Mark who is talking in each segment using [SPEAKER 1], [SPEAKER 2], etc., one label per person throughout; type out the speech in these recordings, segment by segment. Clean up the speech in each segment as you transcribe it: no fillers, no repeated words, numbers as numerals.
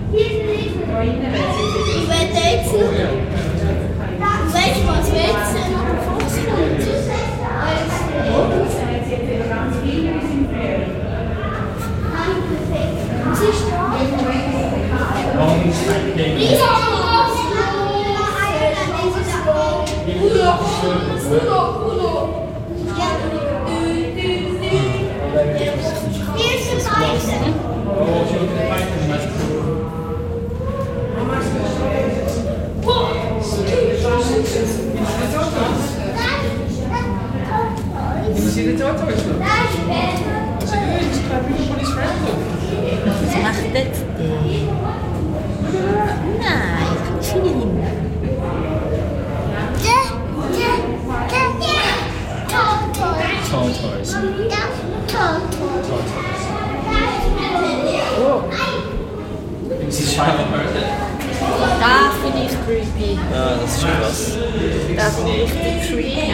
[SPEAKER 1] Ich werde jetzt noch. Weißt du was? Wir jetzt noch Sie ist dran.
[SPEAKER 2] Was macht jetzt der? Nein, Chilin.
[SPEAKER 3] Tortoise. Sie ist scheinbar
[SPEAKER 2] Das finde ich creepy.
[SPEAKER 3] Ja, das ist krass.
[SPEAKER 2] Das finde ich richtig creepy.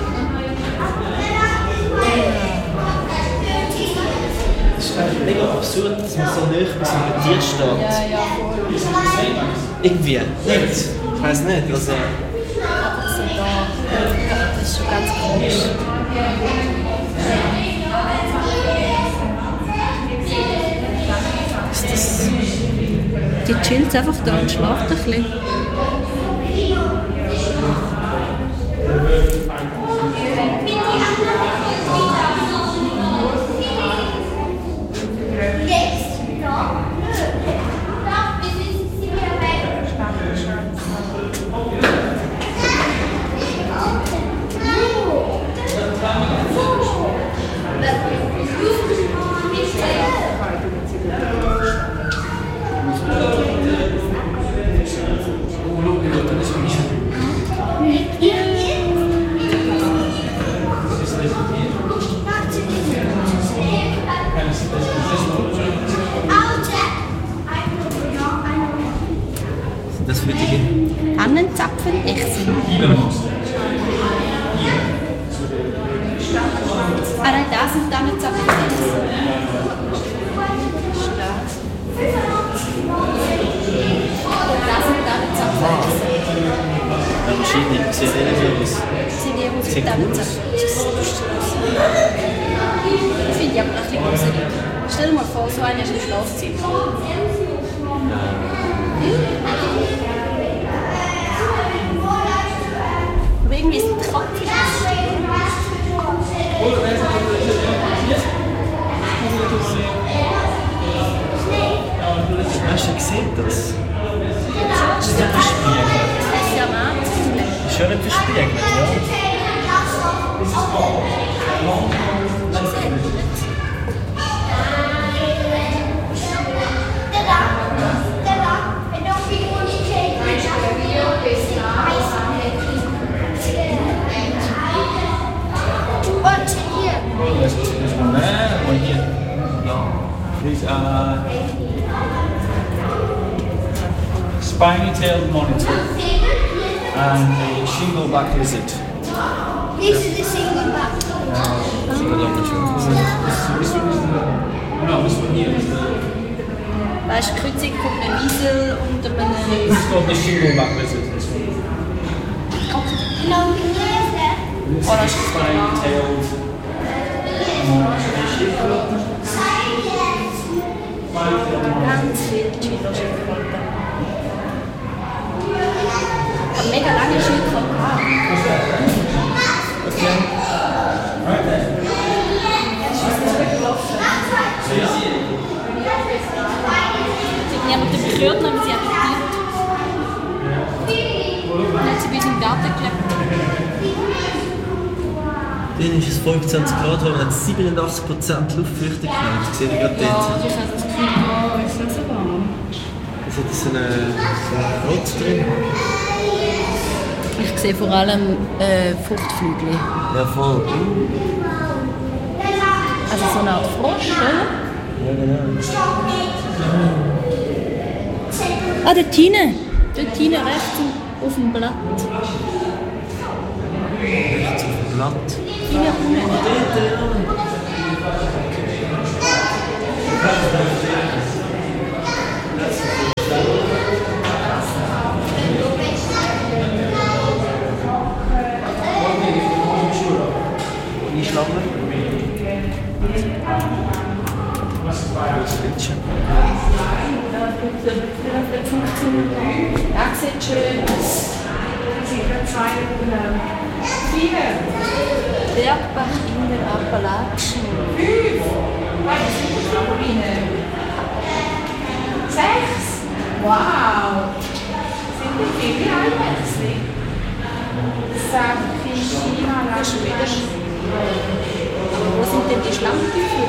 [SPEAKER 3] Es ist mega absurd, dass man so nah bei so einem Tier steht.
[SPEAKER 2] Ja,
[SPEAKER 3] Irgendwie. Nicht. Ich weiss nicht. Also,
[SPEAKER 2] das ist schon ganz komisch.
[SPEAKER 3] ist das.
[SPEAKER 2] Die chillt einfach da und schlaft ein bisschen.
[SPEAKER 3] Das für die.
[SPEAKER 2] Tannenzapfen, Echsen. Ah nein, da sind Tannenzapfen, Echsen. Da sind Tannenzapfen, Echsen.
[SPEAKER 3] Ja, wahrscheinlich. Sieht eh nicht so aus.
[SPEAKER 2] Sind die aus
[SPEAKER 3] Sieht
[SPEAKER 2] dem
[SPEAKER 3] gut
[SPEAKER 2] Tannenzapfen? Das finde ich aber ein bisschen gruselig. Stell dir mal vor, so einer ist im Schlafzimmer. Aber irgendwie ist es kalt.
[SPEAKER 3] Hast du gesehen, das?
[SPEAKER 2] Das ist ja Mann.
[SPEAKER 3] Ist schon nicht verspiegelt, ja?
[SPEAKER 4] These are spiny-tailed monitor and a shingleback lizard.
[SPEAKER 1] This is the single back.
[SPEAKER 4] This one is the... No, this one here is the...
[SPEAKER 2] Weißt du, Kreuzung von einem Wiesel und einem...
[SPEAKER 4] This is called the shingleback lizard. This one.
[SPEAKER 1] No, here's that.
[SPEAKER 4] This is a spiny-tailed monitor.
[SPEAKER 2] Ganz viel Chilo-Schildkröten. Ich habe mega lange Schildkröten gehabt.
[SPEAKER 4] Okay. Right there.
[SPEAKER 2] Sie haben niemanden berührt, dann haben sie adoptiert. Dann hat sie bei uns im Garten gelebt.
[SPEAKER 3] Dann ist es 25 Grad, aber man hat 87% Luftfeuchtigkeit. Das seht ihr gerade
[SPEAKER 2] Ja,
[SPEAKER 3] dort.
[SPEAKER 2] ich habe das Gefühl, oh, ist das so warm.
[SPEAKER 3] Es hat so eine Rot drin.
[SPEAKER 2] Ich sehe vor allem Fruchtflügel.
[SPEAKER 3] Ja, voll.
[SPEAKER 2] Also so eine Art Frosch, oder?
[SPEAKER 3] Ja, genau.
[SPEAKER 2] Ah, dort hinten. Dort hinten rechts auf dem Blatt.
[SPEAKER 3] Rechts auf dem Blatt.
[SPEAKER 2] Ja, Der funktioniert. Ja, sieht schön aus. Bergbach in den Appalachen.
[SPEAKER 5] 6? Wow! Sind die viele eigentlich? Sakishima Laschwedisch.
[SPEAKER 2] Wo sind denn die Schlammtücher?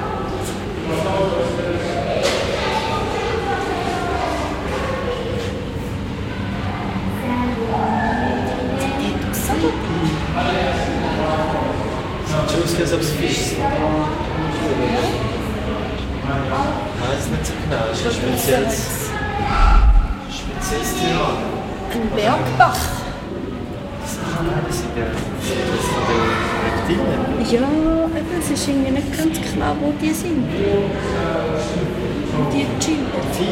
[SPEAKER 3] Sieht schon aus, als ob es Fisch sind. Nein, ist nicht so genau. Das ist ein spezielles Thema.
[SPEAKER 2] Ein Bergbach.
[SPEAKER 3] Das sind Reptilien.
[SPEAKER 2] Ja, eben, es ist irgendwie nicht ganz klar, wo die sind. Die chillen.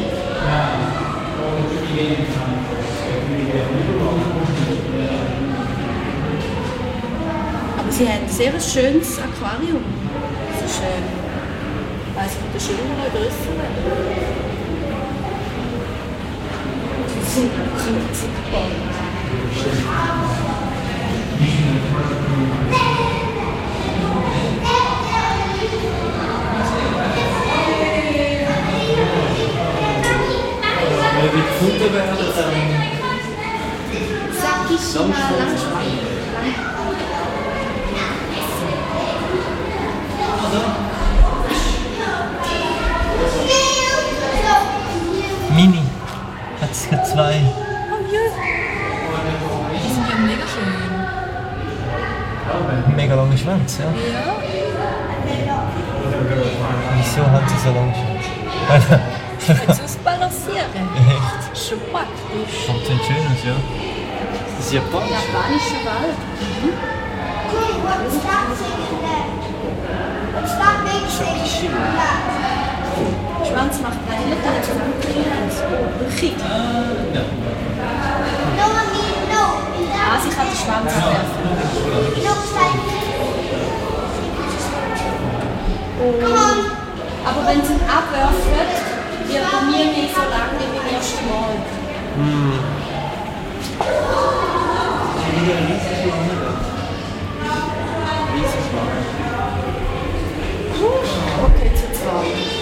[SPEAKER 2] Aber sie haben ein sehr schönes Aquarium. Es ist eines der schöneren, grösseren. Sie sind riesig gebaut.
[SPEAKER 3] Wenn wir gefunden werden, dann
[SPEAKER 2] Sakishima Langschwanz.
[SPEAKER 3] Mini. Hat es gerade zwei.
[SPEAKER 2] Oh ja. Die sind ja mega schön.
[SPEAKER 3] Mega lange Schwanz, ja.
[SPEAKER 2] Ja.
[SPEAKER 3] Wieso haben sie so lange Schwanz?
[SPEAKER 2] Jetzt ausbalancieren.
[SPEAKER 3] Echt?
[SPEAKER 2] Schon praktisch.
[SPEAKER 3] Kommt sieht schön aus, ja. Das ist japanisch.
[SPEAKER 2] Japanischer Wald.
[SPEAKER 1] Cool, what's that thing in there? What's that big thing in there?
[SPEAKER 2] Der Schwanz macht einen Liter zusammenbringen. Wirklich.
[SPEAKER 1] No, I mean, no, in
[SPEAKER 2] Ah,
[SPEAKER 1] that
[SPEAKER 2] sie kann den Schwanz abwerfen.
[SPEAKER 1] it looks like... Come on.
[SPEAKER 2] Aber wenn sie ihn abwerfen, wird er nie mehr so lange wie beim ersten Mal. Okay, zu zweit.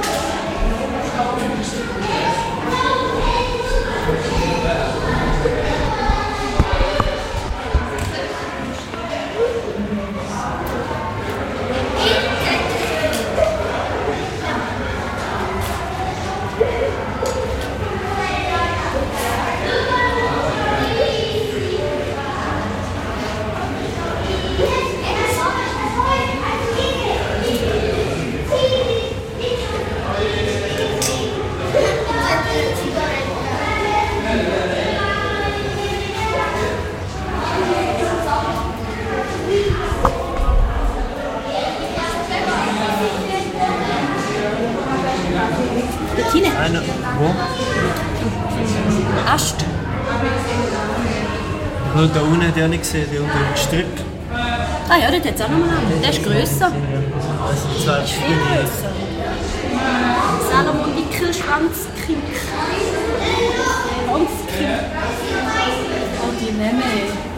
[SPEAKER 2] Dort hinten.
[SPEAKER 3] Einer, wo?
[SPEAKER 2] Ast.
[SPEAKER 3] Nur da unten, den habe ich gesehen, der unter dem Gestrüpp.
[SPEAKER 2] Ah ja, dort hat es auch noch einen. Der ist grösser.
[SPEAKER 3] Das sind zwei
[SPEAKER 2] Viel
[SPEAKER 3] verschiedene.
[SPEAKER 2] grösser. Salomon Wickelschwanzkink. Schwanzkink. Oh, die Memme.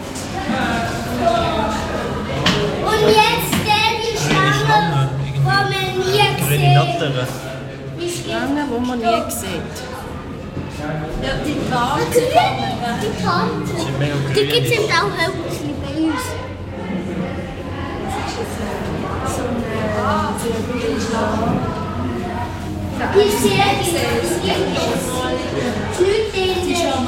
[SPEAKER 1] Und jetzt die Schlange, wo man nie
[SPEAKER 3] Grüne
[SPEAKER 1] gesehen
[SPEAKER 3] Nattere.
[SPEAKER 2] Schlange, die man nie sieht. Ja, die
[SPEAKER 1] Die
[SPEAKER 2] Warte.
[SPEAKER 1] Tante.
[SPEAKER 3] Die sind mega
[SPEAKER 1] Die gibt es
[SPEAKER 3] grün.
[SPEAKER 1] eben auch wirklich bei uns. Die ist sehr die
[SPEAKER 2] Ah,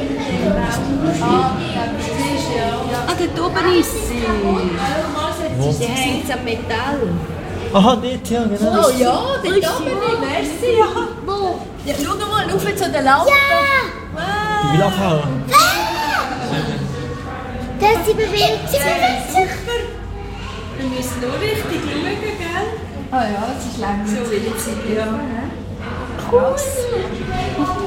[SPEAKER 2] dort oben ist sie.
[SPEAKER 3] Wo?
[SPEAKER 2] Sie hängt am Metall.
[SPEAKER 3] Aha, dort, ja, genau.
[SPEAKER 2] Oh ja, dort oben ist sie.
[SPEAKER 1] Wo?
[SPEAKER 2] Ja, schau mal, rauf zu der Lampe.
[SPEAKER 1] Ja!
[SPEAKER 3] Die will abhauen.
[SPEAKER 1] Das sie bewegt sich.
[SPEAKER 2] Wir müssen nur richtig schauen, gell? Ah ja, es ist langsam. So will ich sie. Ja.
[SPEAKER 1] Cool.